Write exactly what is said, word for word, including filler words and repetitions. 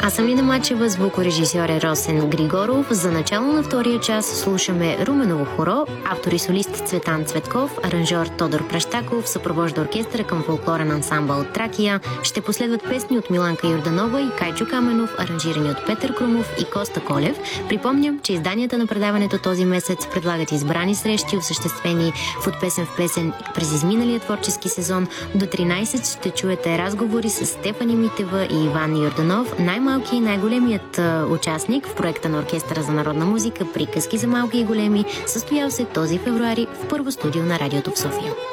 Аз съм Лина Мачева, звукорежисьор е Росен Григоров. За начало на втория час слушаме Румenoво хоро, автор и солист Цветан Цветков, аранжьор Тодор Пращаков, съпровожда оркестъра към фолклорен ансамбъл от Тракия. Ще последват песни от Миланка Йорданова и Кайчо Каменов, аранжирани от Петър Крумов и Коста Колев. Припомням, че изданията на предаването този месец предлагат избрани срещи, осъществени в От песен в песен през изминалия творчески сезон. До тринайсет ще чуете разговори с Стефани Митева и Иван Йорданов, най-малки и най-големият а, участник в проекта на Оркестъра за народна музика "Приказки за малки и големи", състоял се този февруари в първо студио на радиото в София.